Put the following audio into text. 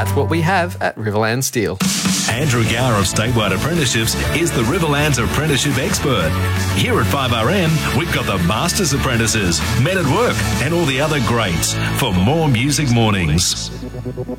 That's what we have at Riverland Steel. Andrew Gower of Statewide Apprenticeships is the Riverland's apprenticeship expert. Here at 5RM, we've got the Masters Apprentices, Men at Work, and all the other greats for more Music Mornings.